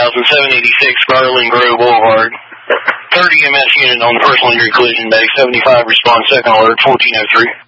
Garland Grove Boulevard. 30 EMS unit on the personal injury collision bay. 75 response, second alert, 1403.